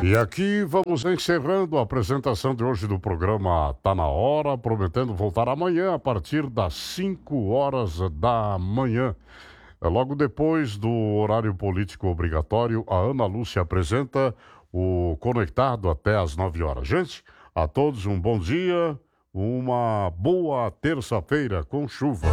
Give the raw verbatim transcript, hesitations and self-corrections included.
E aqui vamos encerrando a apresentação de hoje do programa Tá na Hora, prometendo voltar amanhã a partir das cinco horas da manhã. É, Logo depois do horário político obrigatório, a Ana Lúcia apresenta o Conectado até às nove horas. Gente, a todos um bom dia, uma boa terça-feira com chuva.